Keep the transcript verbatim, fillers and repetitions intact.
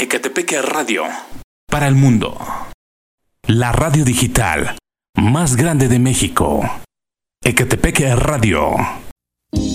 Ecatepec Radio. Para el mundo. La radio digital más grande de México. Ecatepec Radio.